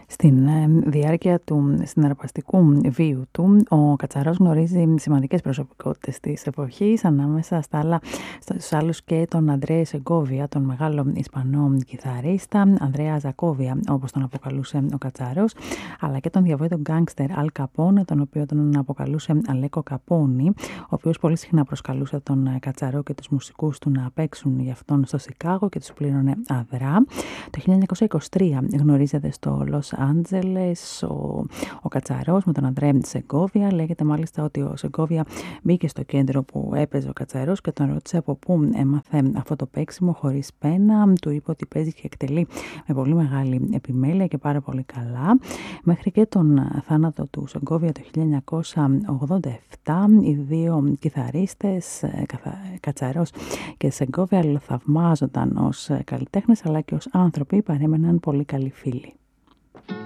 Στην διάρκεια του συναρπαστικού βίου του, ο Κατσαρός γνωρίζει σημαντικές προσωπικότητες της εποχής, ανάμεσα στους άλλους και τον Αντρέ Σεγκόβια, τον μεγάλο Ισπανό κιθαρίστα, Ανδρέα Ζακόβια, όπως τον αποκαλούσε ο Κατσαρός, αλλά και τον διαβόητο γκάνγκστερ Αλ Καπόνε, τον οποίο τον αποκαλούσε Αλέκο Καπόνι, ο οποίος πολύ συχνά προσκαλούσε τον Κατσαρό και τους μουσικούς του να παίξουν για αυτόν στο Σικάγο και τους πλήρωνε αδρά. Το 1923 γνωρίζεται στο Λος Άντζελες ο Κατσαρός με τον Αντρέ Σεγκόβια. Λέγεται μάλιστα ότι ο Σεγκόβια μπήκε στο κέντρο που έπαιζε ο Κατσαρός και τον ρώτησε από πού έμαθε αυτό το παίξιμο χωρίς πένα. Του είπε ότι παίζει και εκτελεί με πολύ μεγάλη επιμέλεια και πάρα πολύ καλά. Μέχρι και τον θάνατο του Σεγκόβια το 1987 οι δύο κιθαρίστες, Κατσαρός και Σεγκόβια, θαυμάζονταν ως καλλιτέχνες αλλά και ως άνθρωποι, παρέμεναν πολύ καλοί φίλοι.